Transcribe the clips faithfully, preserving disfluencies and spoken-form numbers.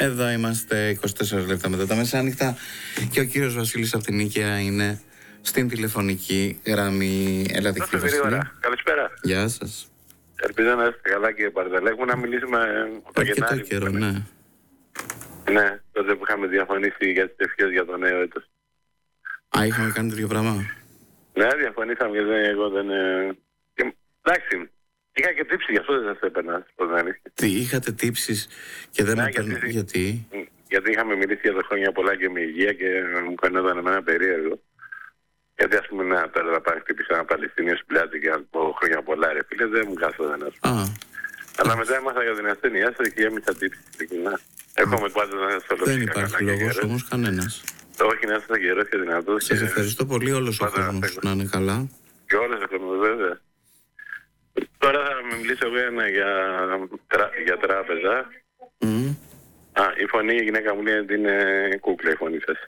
Εδώ είμαστε είκοσι τέσσερα λεπτά μετά τα μεσάνυχτα και ο κύριος Βασίλης από την Νίκαια είναι στην τηλεφωνική γραμμή. Έλατε κύριε Βασίλη. Καλησπέρα. Γεια σας. Ελπίζω να είστε καλά κύριε Παρταλέκου, να μιλήσουμε το Γενάρη. Αρκετό καιρό, ναι. Ναι, τότε που είχαμε διαφωνήσει για τις ευχές για το νέο έτος. Α, είχαμε κάνει τέτοιο πράγμα. Ναι, διαφωνήσαμε γιατί εγώ δεν... Και, εντάξει, είχα και τύψει, γι' αυτό δεν σας έπαιρνα. Τι, είχατε τύψεις και δεν ναι, με παίρνω, γιατί, γιατί? Γιατί είχαμε μιλήσει για τα χρόνια πολλά και με υγεία και μου φαίνονταν εμένα περίεργο. Γιατί ας πούμε να τώρα θα πάει χτύπησα ένα Παλαιστίνιο στην πλάτη και να πω χρόνια πολλά ρε φίλε, δεν μου κάθονταν ας πούμε. Αλλά μετά έμαθα για την ασθένειά σας και έμεισα τύψεις στην κοινά. Έχουμε πάντα να σας Δεν υπάρχει λόγος όμως κανένας. Όχι, να είστε γερός και δυνατός. Σας ευχαριστώ πολύ, όλος ο κόσμος να είναι καλά. Και όλος ο κόσμος βέβαια. Τώρα θα μιλήσω εγώ για, τρα... για τράπεζα. Mm. Α, η φωνή, η γυναίκα μου λέει ότι είναι κούκλα η φωνή σας.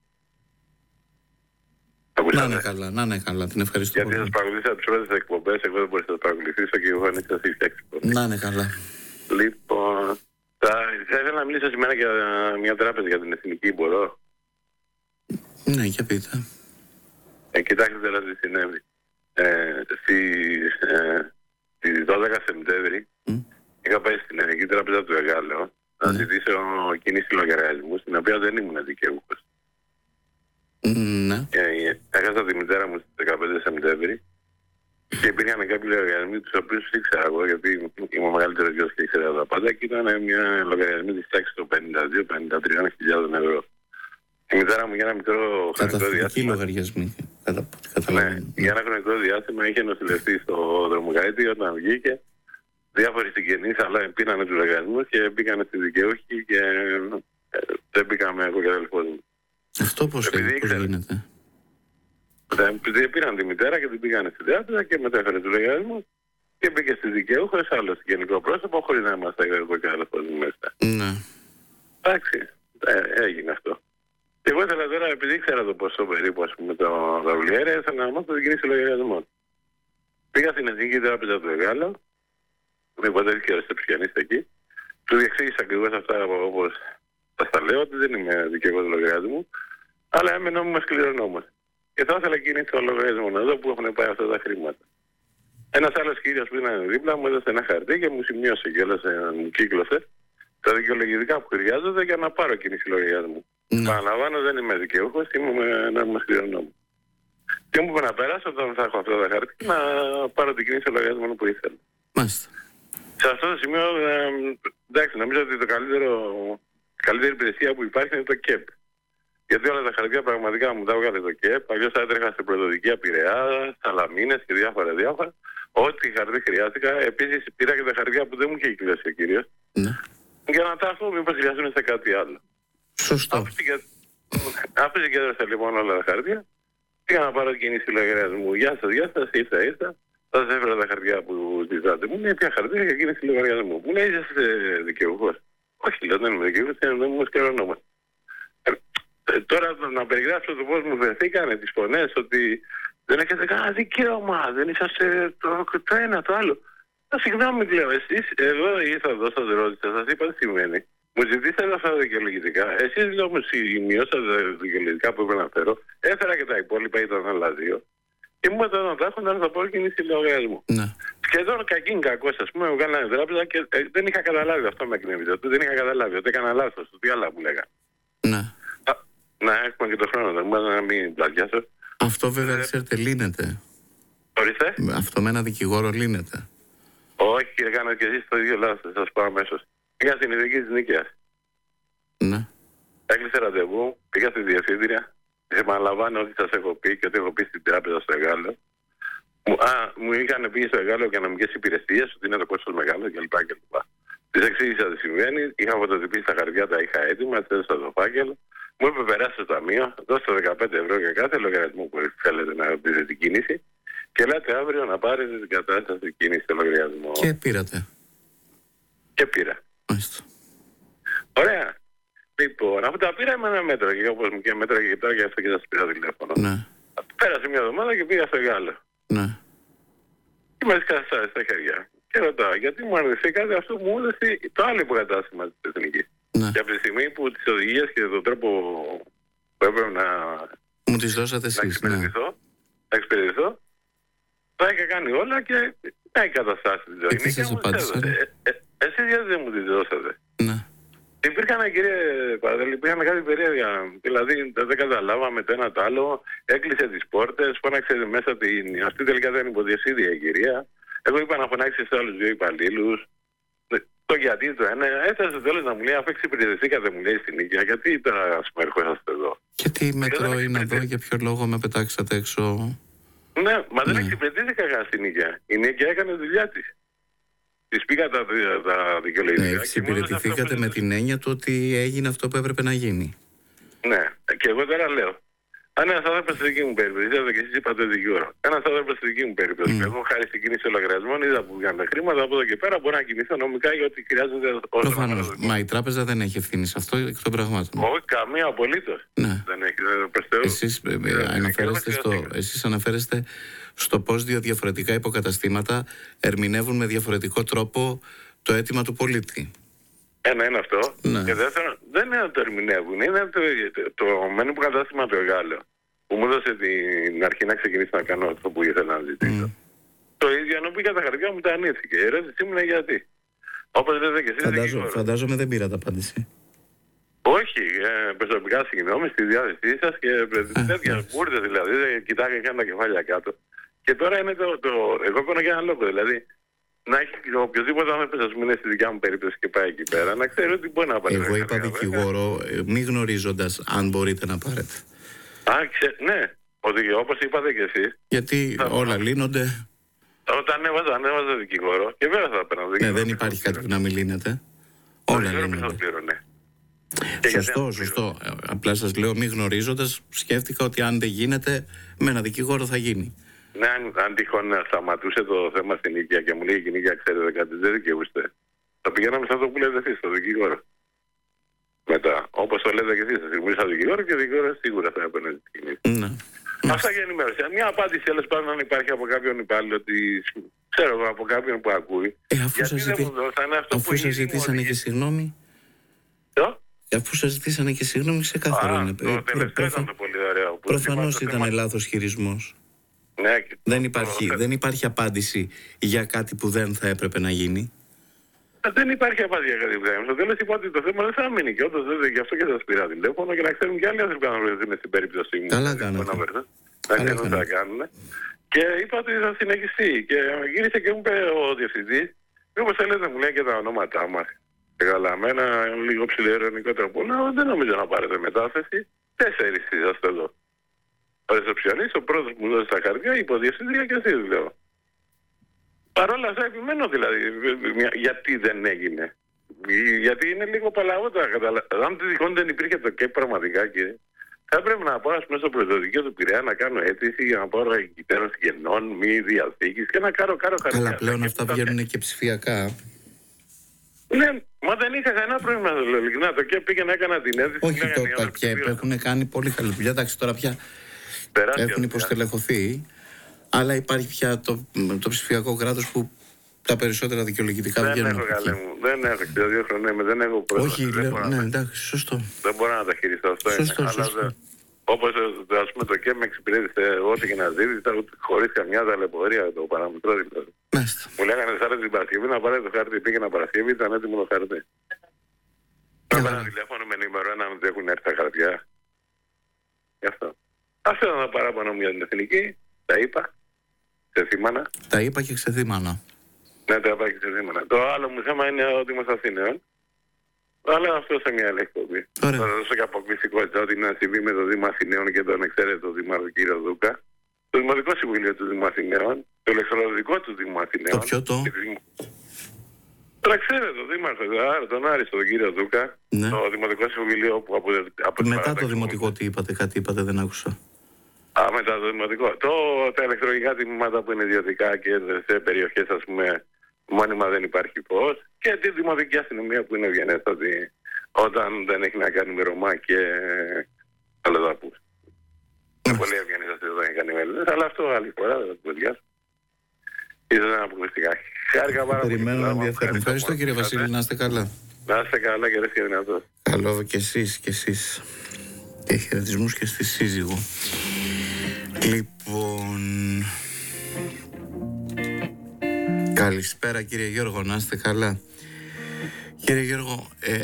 Να είναι καλά, να είναι καλά, την ευχαριστώ γιατί πολύ. Γιατί σας παρακολουθήσα τις πρώτες εκπομπές, εγώ δεν μπορούσα να σας παρακολουθήσω και η φωνή σας έχει φτιάξει. Να είναι καλά. Λοιπόν, θα, θα ήθελα να μιλήσω σήμερα για μια τράπεζα για την εθνική, μπορώ? Ναι, για πείτε. Ε, κοιτάξτε τώρα τι συνέβη. Ε, στις, ε, στις δώδεκα Σεπτέμβρη mm. είχα πάει στην Εθνική Τράπεζα του Εγάλεω mm. να ζητήσω κίνηση λογαριασμού, στην οποία δεν ήμουν δικαιούχος. Mm, ε, έχασα τη μητέρα μου στις δεκαπέντε Σεπτέμβρη και υπήρχαν κάποιοι λογαριασμοί τους οποίους ήξερα εγώ, γιατί είμαι ο μεγαλύτερος γιος και ήξερα τα πάντα, και ήταν μια λογαριασμή της τάξης των πενήντα δύο με πενήντα τρία χιλιάδες ευρώ. Η μητέρα μου για ένα μικρό χρονικό διάστημα. Λογαριασμοί. Κατα... Ναι, για ένα χρονικό διάστημα είχε νοσηλευτεί στο δρομοκαΐτη όταν βγήκε. Διάφοροι συγγενείς, αλλά πήρανε τους λογαριασμούς και μπήκανε στη δικαιούχη και ε, δεν μπήκαμε εγώ και ο αδελφός μου. Αυτό πώς, Επειδή πώς γίνεται? Επειδή πήραν τη μητέρα και την πήγανε στην τράπεζα και μετέφερε τους λογαριασμούς και μπήκε στη δικαιούχος άλλο συγγενικό πρόσωπο χωρίς να είμαστε εγώ και ο αδελφός μου μέσα. Ναι. Εντάξει, ε, έγινε αυτό. Και εγώ ήθελα τώρα, επειδή ήξερα το ποσό περίπου, ας πούμε, το δαυλιέρε, ήθελα να μάθω την κίνηση λογαριασμών. Πήγα στην Εθνική Τράπεζα του Εγάλεω, με υποτέλει ο ρεσεψιονίστα εκεί, του διεξήγησα ακριβώς αυτά όπως σας τα λέω, ότι δεν είμαι δικαιός λογαριασμού, αλλά είμαι νόμιμος κληρονόμος. Και θα ήθελα κίνηση των λογαριασμών εδώ που έχουν πάει αυτά τα χρήματα. Ένας άλλος κύριος που ήταν δίπλα μου έδωσε ένα χαρτί και μου σημείωσε κιόλας, μου κύκλωσε τα δικαιολογητικά που χρειάζονται για να πάρω κίνηση λογαριασμού. Ναι. Παραλαμβάνω, δεν είμαι δικαιούχος, είμαι νόμιμος κληρονόμος. Και μου είπε να περάσω όταν θα έχω αυτά τα χαρτί να πάρω την κίνηση λογαριασμών που ήθελα. Μάλιστα. Σε αυτό το σημείο, ε, εντάξει, νομίζω ότι το καλύτερο, η καλύτερη υπηρεσία που υπάρχει είναι το ΚΕΠ. Γιατί όλα τα χαρτιά πραγματικά μου τα έβγαλε το ΚΕΠ. Αλλιώς θα έτρεχα στην πρωτοδικία Πειραιά, Σαλαμίνες και διάφορα διάφορα. Ό,τι χαρτί χρειάστηκα. Επίσης πήρα και τα χαρτιά που δεν μου είχε κυκλώσει ο κύριος. Ναι. Για να τα έχω, μήπως χρειαστούν σε κάτι άλλο. Σωστό. Άφησε και έδωσα λοιπόν όλα τα χαρτιά. Πήγα να πάρω κίνηση λογαριασμού. Γεια σας, γεια σας, ήρθα, ήρθα. Θα σας έφερα τα χαρτιά που ζητάτε. Μου λέει ποια χαρτιά για κίνηση λογαριασμού. Μου λέει είσαστε δικαιούχος? Όχι, λέω δεν είμαι δικαιούχος, είναι νόμιμος κληρονόμος. Ε, τώρα να περιγράψω το πώς μου βρεθήκανε τις φωνές, ότι δεν έχετε κανένα δικαίωμα, δεν είσαστε το, το ένα, το άλλο. Συγγνώμη, λέω, εσείς εδώ ήρθα εδώ, σας ρώτησα, σας είπα τι σημαίνει. Μου ζητήσατε αυτά τα δικαιολογητικά. Εσείς όμως σημειώσατε τα δικαιολογητικά που έπρεπε να φέρω. Έφερα και τα υπόλοιπα, ήταν άλλα δύο. Και μου είπατε να τα έχω να θα πω κίνηση λογαριασμού. Ναι. Σχεδόν κακήν κακός, ας πούμε, μου βγάλανε τράπεζα και ε, δεν είχα καταλάβει αυτό με εκνεύριζε. Δεν είχα καταλάβει ότι έκανα λάθος, τι άλλα μου λέγανε. Ναι. Α, να έχουμε και το χρόνο, δεν μπορώ να μην πλατιάσω. Αυτό βέβαια, ε, ξέρετε, λύνεται. Ορίστε. Αυτό με ένα δικηγόρο λύνεται. Όχι, κύριε, κάνετε και εσείς το ίδιο λάθος, θα σας πω αμέσως. Πήγα στην ειδική της Νίκαιας. Ναι. Έκλεισε ραντεβού, πήγα στη διευθύντρια. Της επαναλαμβάνω ότι σας έχω πει και ότι έχω πει στην τράπεζα στο Εγάλεω. Μου, α, μου είχαν πει στο Εγάλεω για νομικές υπηρεσίες, ότι είναι το κόστος μεγάλο κλπ. κλπ. Της εξήγησα τι συμβαίνει, είχα φωτοτυπήσει τα χαρτιά, τα είχα έτοιμα, της έδωσα το φάκελο. Μου είπε περάσει στο ταμείο, δώστε δεκαπέντε ευρώ για κάθε λογαριασμό που θέλετε να πείτε την κίνηση. Και λέτε αύριο να πάρετε την κατάσταση κίνηση στο λογαριασμό. Και πήρατε. Και πήρα. Μάλιστα. Ωραία. Λοιπόν, αφού τα πήρα με ένα μέτρο και όπως μου και μέτρα και τώρα και αυτό και σας πήρα τηλέφωνο. Ναι. Πέρασε μια εβδομάδα και πήγα στο Εγάλεω. Ναι. Και με σκάσατε στα χέρια. Και ρωτάω, γιατί μου αρνηθήκατε αυτό που μου έδωσε το άλλο υποκατάστημα της Εθνικής. Ναι. Και από τη στιγμή που τις οδηγίες και τον τρόπο που έπρεπε να, μου τις δώσατε να εσείς, εξυπηρετηθώ, ναι. να εξυπηρετηθώ, τα είχα κάνει όλα και τα εγκαταστάσει τη ζωή. Και τι σας απάντησαν? Ε, ε, εσείς γιατί δεν μου τις δώσατε? Ναι. Υπήρχαν, κύριε Παραδέλη, υπήρχαν κάτι περίεργα. Δηλαδή δεν καταλάβαμε το ένα το άλλο. Έκλεισε τις πόρτες, φώναξε μέσα την. Αυτή τελικά δεν είναι υποδιευθύντρια η κυρία. Εγώ είπα να φωνάξει σε άλλους δύο υπαλλήλους. Το γιατί το ένα. Έφτασε στο τέλος να μου λέει, αφού εξυπηρετηθήκατε, μου λέει στην οικία, γιατί τώρα ας πούμε ερχόσαστε εδώ? Και τι μέτρο είναι εδώ, για ποιο λόγο με πετάξατε έξω? Ναι, μα δεν ναι. εξυπηρετήθηκα καν στην οικία. Η οικία έκανε τη δουλειά της. Της πήγα τα, τα δικαιολογικά. Ναι, εξυπηρετηθήκατε με την έννοια του ότι έγινε αυτό που έπρεπε να γίνει. Ναι, και εγώ τώρα λέω. Αν ένας άνθρωπος στη δική μου περίπτωση, είδατε και εσείς είπατε δικηγόρο. Ένας άνθρωπος στη δική μου περίπτωση, mm. εγώ χάρη στην κίνηση των λογαριασμών, είδα που βγαίνουν τα χρήματα, από εδώ και πέρα μπορώ να κινηθώ νομικά για ό,τι χρειάζεται. Προφανώς. Μα η τράπεζα δεν έχει ευθύνη σε αυτό εκ των πραγμάτων. Όχι, καμία απολύτως. Ναι. Δεν έχει, δεν εσείς, αναφέρεστε στο, εσείς αναφέρεστε στο πώς δύο διαφορετικά υποκαταστήματα ερμηνεύουν με διαφορετικό τρόπο το αίτημα του πολίτη. Ένα είναι αυτό. Ναι. Και δεύτερον, δεν είναι να το ερμηνεύουν. Είναι το, το, το μένει που κατάστημα το μεγάλο. Που μου έδωσε την αρχή να ξεκινήσω να κάνω αυτό που ήθελα να ζητήσω. Mm. Το ίδιο ενώ πήγα τα χαρτιά μου τα ανήθηκε. Η ερώτησή μου είναι γιατί. Όπως λέτε και εσείς. Φαντάζω, φαντάζομαι δεν πήρατε απάντηση. Όχι, ε, προσωπικά συγγνώμη στη διάθεσή σας και τέτοια μπουρδες δηλαδή. Κοιτάγανε τα κεφάλια κάτω. Και τώρα είναι το. το εγώ πόνο για ένα λόγο. Δηλαδή να έχει οποιοδήποτε άνθρωπο, ας πούμε, είναι στη δικιά μου περίπτωση και πάει εκεί πέρα, να ξέρει ότι μπορεί να πάρει. Εγώ είπα δικηγόρο, μη γνωρίζοντας αν μπορείτε να πάρετε. Α, ξε... ναι, ότι όπως είπατε και εσείς. Γιατί θα... όλα λύνονται. Όταν έβαζα, ανέβαζα δικηγόρο και βέβαια θα παίρνω δικηγόρο. Ναι, δεν υπάρχει κάτι που να μην λύνεται. Όλα λύνονται. Σωστό, σωστό. Απλά σας λέω, μη γνωρίζοντας, σκέφτηκα ότι αν δεν γίνεται, με ένα δικηγόρο θα γίνει. Ναι, αν, αν τυχόν σταματούσε το θέμα στην οικία και μου λέει η γυναίκα, ξέρετε κάτι, δεν δικαιούστε. Θα πηγαίναμε σε αυτό που λέτε εσείς, στο δικηγόρο. Μετά, όπως το λέτε και εσείς, θα δημιουργήσα δικηγόρο και ο δικηγόρος σίγουρα θα έπαιρνε τη κινήση. Ναι. Αυτά για ενημέρωση. Μια απάντηση τέλος πάντων αν υπάρχει από κάποιον υπάλληλο, ότι ξέρω εγώ από κάποιον που ακούει. Ε, αφού σας ζητή... ζητήσανε και συγγνώμη. Το? Αφού σας ζητήσανε και συγγνώμη, ξεκάθαρο είναι. Το τελευταίο ήταν το πολύ ωραίο. Προφανώς ήταν θέμα... λάθος χειρισμός. Ναι, δεν, υπάρχει, το... δεν υπάρχει απάντηση για κάτι που δεν θα έπρεπε να γίνει. Δεν υπάρχει απάντηση για κάτι που δεν θα γίνει. Στο τέλος είπα ότι το θέμα δεν θα μείνει και όντως δεν, γι' αυτό και σας πήρα τηλέφωνο για να ξέρουν και άλλοι άνθρωποι να βρεθούν στην περίπτωση μου. Καλά κάνατε. Να ξέρουν τι θα κάνουν. Και είπα ότι θα συνεχιστεί. Και γύρισε και μου είπε ο διευθυντής, μήπως θέλετε μου λέει και τα ονόματά μας. Και καλά, με ένα λίγο ψηλοειρωνικό τρόπο. Να, δεν νομίζω να πάρετε μετάθεση. Τέσσερις είσαστε εδώ. Ο ρεσεψιονίστ, ο πρώτος που μου δώσει τα χαρτιά, η υποδιευθύντρια και εσείς λέω. Παρ' όλα αυτά επιμένω δηλαδή, γιατί δεν έγινε. Γιατί είναι λίγο παλαβότερα. Αν τυχόν δεν υπήρχε το ΚΕΠ πραγματικά, κύριε, θα έπρεπε να πάω μέσα στο πρωτοδικείο του Πειραιά να κάνω αίτηση για να πάρω εγκυτέρωση γενών, μη διαθήκης και να κάνω κάνω χαρτιά. Αλλά πλέον αυτά βγαίνουν και ψηφιακά. Ναι, μα δεν είχα κανένα πρόβλημα, το λέω ειλικρινά. Το ΚΕΠ πήγε να έκανα την αίτηση. Όχι, το, τα ΚΕΠ έχουν κάνει πολύ καλή δουλειά. Εντάξει, τώρα πια τεράστια έχουν υποστελεχωθεί. Αλλά υπάρχει πια το, το ψηφιακό κράτος που τα περισσότερα δικαιολογητικά δεν βγαίνουν. Έχω, καλέ μου. Δεν έχω, και δύο χρόνια δεν έχω πρόβλημα. Όχι, λέω, ναι, εντάξει, σωστό. Δεν μπορώ να τα χειριστώ αυτό. Σωστό, είναι. σωστό. Αλλά όπως ας πούμε το ΚΕΠ με εξυπηρέτησε ό,τι και να ζήτησα, χωρίς καμιά ταλαιπωρία το παραμετρό δηλαδή. Μάλιστα. Μου λέγανε Σάρες την Παρασκευή να πάρετε το χάρτη, πήγαινα Παρασκευή, ήταν έτοιμο το χάρτη. Να πάρω τηλέφωνο με ενημερώναν ότι έχουν έρθει τα χαρτιά. Γι' αυτό. Αυτό ήταν το παράπονο μου για την εθνική, τα είπα. Ξεθύμανα. Τα είπα και ξεθύμανα. Ναι, τα είπα και ξεθύμανα. Το άλλο μου θέμα είναι ο Δήμος Αθηναίων. Αλλά αυτό σε μια άλλη εκπομπή. Θα δώσω και αποκλειστικότητα ότι να συμβεί με το Δήμο Αθηναίων και τον εξαίρετο Δήμαρχο κύριο Δούκα. Το Δημοτικό Συμβουλίο του Δήμου Αθηναίων, το ηλεκτροδοτικό του Δήμου Αθηναίων. Το ποιο το? Τώρα ξέρετε, το Δήμαρχο, τον Άριστο, τον κύριο Δούκα, ναι. Το Δημοτικό Συμβουλίο που από, από μετά το Δημοτικό τι είπατε, κάτι είπατε, δεν άκουσα. Α, μετά το Δημοτικό. Το, τα ηλεκτρονικά τμήματα που είναι ιδιωτικά και σε περιοχές, ας πούμε, μόνιμα δεν υπάρχει φως. Και τη Δημοτική Αστυνομία που είναι ευγενέστατη όταν δεν έχει να κάνει με Ρωμά και αλλοδαπούς. Είναι πολύ ευγενέστατη όταν έχει κάνει με Έλληνες, αλλά αυτό άλλη φορά δεν θα το διάσω. Ίσως να αποκλειστικά. Χάρηκα πάρα πολύ. Περιμένω ενδιαφέρον. Ευχαριστώ κύριε Βασίλη, να είστε καλά. Να είστε καλά και ρε και δυνατός. Καλό και εσείς και εσείς. Και χαιρετισμούς και στη σύζυγο. Λοιπόν... Καλησπέρα κύριε Γιώργο, να είστε καλά. Κύριε Γιώργο, ε,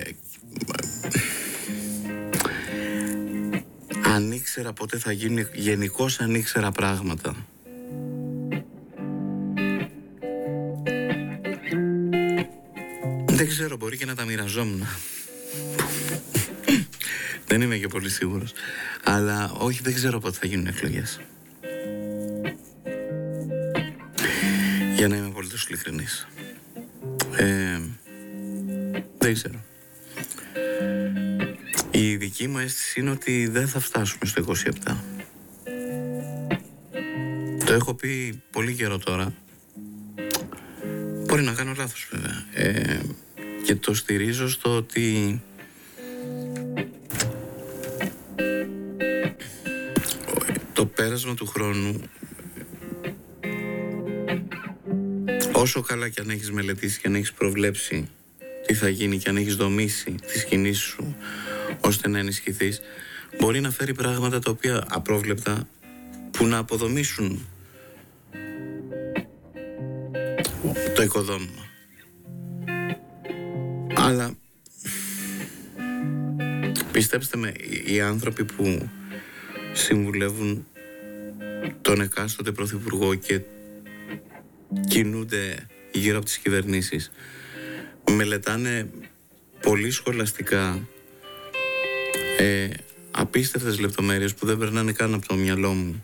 αν ήξερα πότε θα γίνει, γενικώς αν ήξερα πράγματα, δεν ξέρω, μπορεί και να τα μοιραζόμουν. Δεν είμαι και πολύ σίγουρος. Αλλά όχι, δεν ξέρω πότε θα γίνουν εκλογές. Για να είμαι πολύ τόσο ειλικρινής. Ε, δεν ξέρω. Η δική μου αίσθηση είναι ότι δεν θα φτάσουμε στο είκοσι επτά. Το έχω πει πολύ καιρό τώρα. Μπορεί να κάνω λάθος βέβαια. Ε, και το στηρίζω στο ότι το πέρασμα του χρόνου, όσο καλά και αν έχεις μελετήσει και αν έχεις προβλέψει τι θα γίνει και αν έχεις δομήσει τις κινήσεις σου ώστε να ενισχυθείς, μπορεί να φέρει πράγματα τα οποία απρόβλεπτα που να αποδομήσουν το οικοδόμημα. Αλλά πιστέψτε με, οι άνθρωποι που συμβουλεύουν τον εκάστοτε πρωθυπουργό και κινούνται γύρω από τις κυβερνήσεις μελετάνε πολύ σχολαστικά ε, απίστευτες λεπτομέρειες που δεν περνάνε καν από το μυαλό μου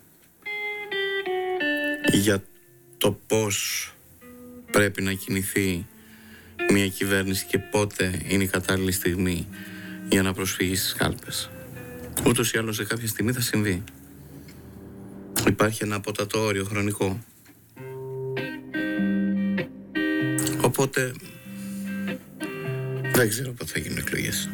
για το πώς πρέπει να κινηθεί μια κυβέρνηση και πότε είναι η κατάλληλη στιγμή για να προσφύγει στις κάλπες. Ούτως ή άλλως σε κάποια στιγμή θα συμβεί. Υπάρχει ένα αποτατό όριο χρονικό. Οπότε δεν ξέρω πότε θα γίνουν εκλογές.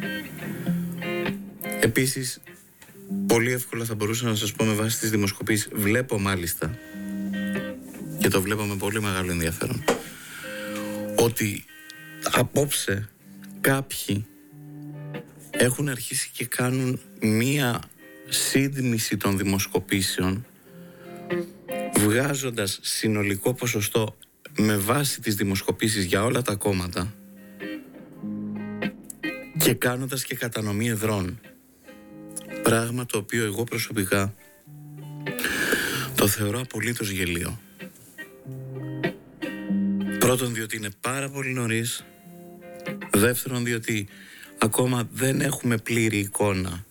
Επίσης, πολύ εύκολα θα μπορούσα να σας πω με βάση τις δημοσκοπήσεις, βλέπω μάλιστα, και το βλέπω με πολύ μεγάλο ενδιαφέρον, ότι απόψε κάποιοι έχουν αρχίσει και κάνουν μία σύντμηση των δημοσκοπήσεων, βγάζοντας συνολικό ποσοστό με βάση τις δημοσκοπήσεις για όλα τα κόμματα και κάνοντας και κατανομή εδρών. Πράγμα το οποίο εγώ προσωπικά το θεωρώ απολύτως γελίο. Πρώτον, διότι είναι πάρα πολύ νωρίς. Δεύτερον, διότι ακόμα δεν έχουμε πλήρη εικόνα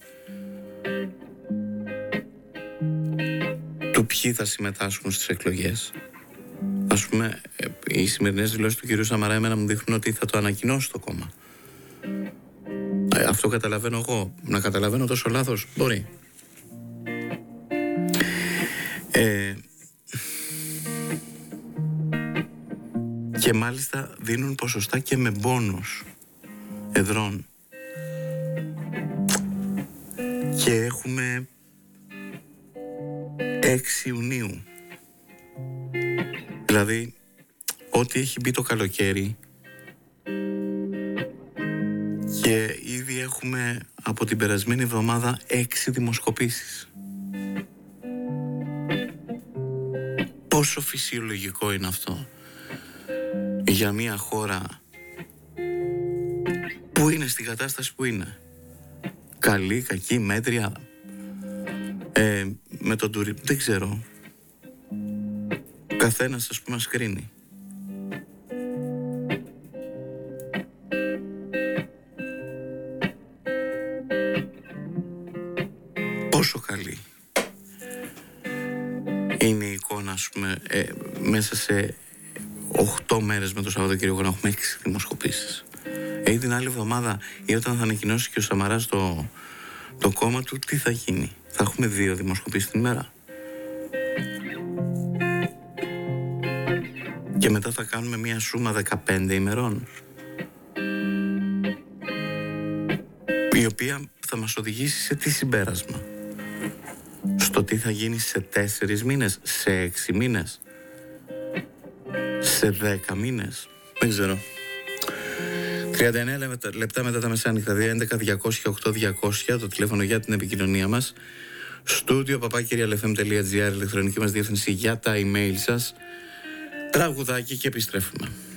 του ποιοι θα συμμετάσχουν στις εκλογές. Ας πούμε, οι σημερινές δηλώσεις του κυρίου Σαμαρά εμένα μου δείχνουν ότι θα το ανακοινώσει το κόμμα. Αυτό καταλαβαίνω εγώ. Να καταλαβαίνω τόσο λάθος, μπορεί. Ε, και μάλιστα δίνουν ποσοστά και με μπόνους εδρών. Και έχουμε έξι Ιουνίου. Δηλαδή, ό,τι έχει μπει το καλοκαίρι και ήδη έχουμε από την περασμένη εβδομάδα έξι δημοσκοπήσεις. Πόσο φυσιολογικό είναι αυτό για μια χώρα που είναι στην κατάσταση που είναι? Καλή, κακή, μέτρια, ε, με τον τουρισμό, δεν ξέρω. Καθένας, ας πούμε, μας κρίνει. Πόσο καλή είναι η εικόνα, ας πούμε, ε, μέσα σε οχτώ μέρες με το Σαββατοκύριακο να έχουμε έξι δημοσκοπήσεις. Ε, την άλλη εβδομάδα ή όταν θα ανακοινώσει και ο Σαμαράς το, το κόμμα του, τι θα γίνει? Θα έχουμε δύο δημοσκοπήσεις την μέρα. Και μετά θα κάνουμε μια σούμα δεκαπέντε ημερών, η οποία θα μας οδηγήσει σε τι συμπέρασμα? Στο τι θα γίνει σε τέσσερις μήνες, σε έξι μήνες, σε δέκα μήνες? Δεν ξέρω. τριάντα εννέα λεπτά μετά τα μεσάνυχτα, έντεκα διακόσια οκτώ διακόσια το τηλέφωνο για την επικοινωνία μας. Στούντιο παπάκι real f m τελεία g r, ηλεκτρονική μας διεύθυνση για τα email σας. Τραγουδάκι και επιστρέφουμε.